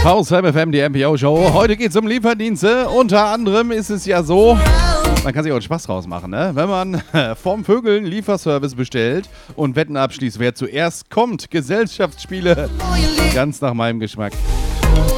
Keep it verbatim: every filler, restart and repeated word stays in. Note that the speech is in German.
Haus M F M, die M P O-Show. Heute geht es um Lieferdienste. Unter anderem ist es ja so, man kann sich auch einen Spaß draus machen, ne? Wenn man vom Vögeln Lieferservice bestellt und Wetten abschließt, wer zuerst kommt. Gesellschaftsspiele, ganz nach meinem Geschmack.